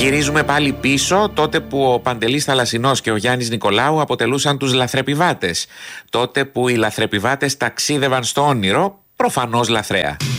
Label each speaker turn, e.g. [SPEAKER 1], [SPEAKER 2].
[SPEAKER 1] Γυρίζουμε πάλι πίσω, τότε που ο Παντελής Θαλασσινός και ο Γιάννης Νικολάου αποτελούσαν τους λαθρεπιβάτες. Τότε που οι λαθρεπιβάτες ταξίδευαν στο όνειρο, προφανώς λαθρέα.